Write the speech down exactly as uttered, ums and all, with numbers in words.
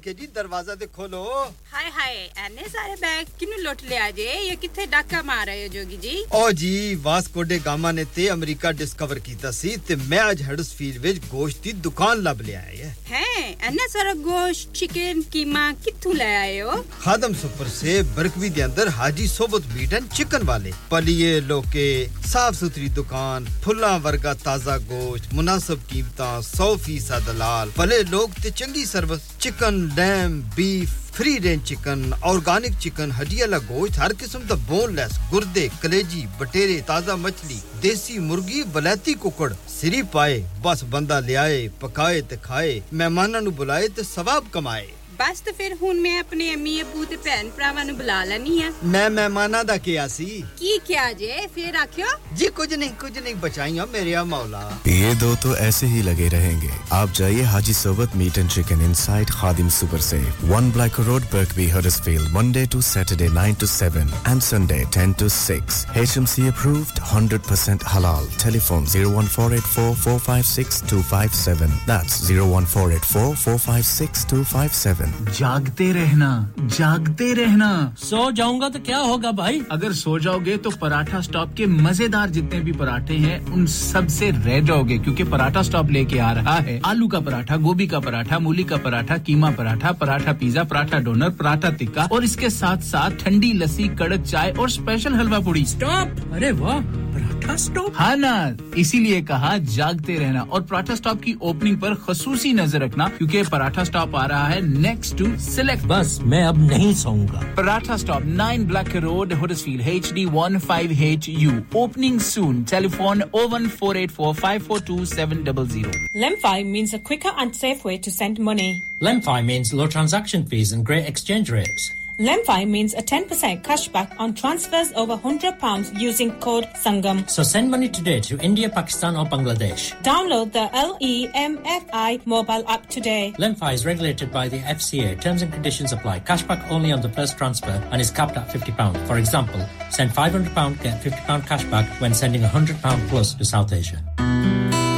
के जी दरवाजा दे खोलो हाय हाय एने सारे बैग किनु लुट ले आजे ये किथे डाका मार रहे हो जोगी जी ओ जी वास्को डे गामा ने ते अमेरिका डिस्कवर कीता सी ते मैं आज हडर्सफील्ड विच गोश्त दी दुकान लब ले आए है हैं एने सारा गोश्त चिकन कीमा किथु ले आए हो खादम सुपर से बरकवी दे अंदर हाजी सोबत मीट एंड चिकन वाले पलिए लोके साफ सुथरी दुकान फुल्ला वर्गा ताजा गोश्त मुनासिब कीमतां one hundred percent दलाल भले लोग ते चंगी service chicken lamb beef free range chicken organic chicken हड्डी वाला गोश्त हर किस्म दा बोनलेस गुर्दे कलेजी बटेरे ताजा मछली देसी मुर्गी बलाती कुकड़ सिरी पाए बस बंदा ले आए पकाए ते खाए मेहमानां नु बुलाए ते सवाब कमाए बस तो फिर हुन मैं अपने अम्मी अब्बू ते भैन भरावां नु बुला लेनी है मैं मेहमानां दा किया सी की क्या जे फिर आखियो जी कुछ नहीं कुछ नहीं बचाइयो मेरे या मौला ये दो तो ऐसे ही लगे रहेंगे आप जाइए हाजी सोबत meet and chicken inside Khadim super से one Black Road Birkby Huddersfield Monday to Saturday nine to seven and Sunday ten to six H M C approved one hundred percent halal telephone zero one four eight four four five six two five seven that's zero one four eight four four five six two five seven जागते रहना जागते रहना सो जाऊंगा तो क्या होगा भाई अगर सो जाओगे तो पराठा स्टॉप के मजेदार जितने भी पराठे हैं उन सब से रह जाओगे क्योंकि पराठा स्टॉप लेके आ रहा है आलू का पराठा गोभी का पराठा मूली का पराठा कीमा पराठा पराठा पिज्जा पराठा डोनर पराठा टिक्का और इसके साथ-साथ ठंडी लस्सी कड़क चाय और स्पेशल हलवा पूड़ी स्टॉप अरे वाह पराठा स्टॉप हाँ ना इसीलिए कहा जागते रहना और पराठा स्टॉप की ओपनिंग पर खसूसी नजर रखना क्योंकि पराठा स्टॉप आ रहा है नेक्स्ट टू सिलेक्ट बस मैं अब नहीं सोऊंगा paratha stop nine Black Road Huddersfield H D one five H U opening soon telephone oh one four eight four five four two seven zero zero Lemfi means a quicker and safe way to send money Lemfi means low transaction fees and great exchange rates Lemfi means a ten percent cashback on transfers over one hundred pounds using code Sangam. So send money today to India, Pakistan or Bangladesh. Download the L E M F I mobile app today. Lemfi is regulated by the F C A. Terms and conditions apply. Cashback only on the first transfer and is capped at fifty pounds. For example, send five hundred pounds, get fifty pounds cashback when sending one hundred pounds plus to South Asia.